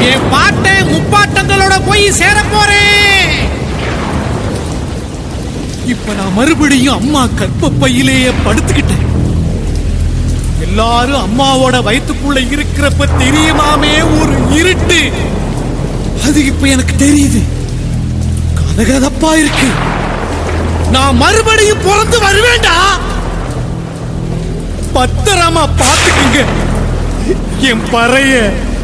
என் பாட்டை முப்பாட்டங்களோட போய் சேர போறேன். இப்ப நான் மறுபடியும் அம்மா கற்பப்பையிலேயே படுத்துக்கிட்டேன். எல்லாரும் அம்மாவோட வயிற்றுக்குள்ள இருக்கிறப்ப தெரியுமாமே ஒரு இருட்டு, அது இப்ப எனக்கு தெரியுது. கதகதப்பா இருக்கு. நான் மறுபடியும் பிறந்து வருவேண்டா. பத்திரமா பாத்துக்குங்க என் பறைய.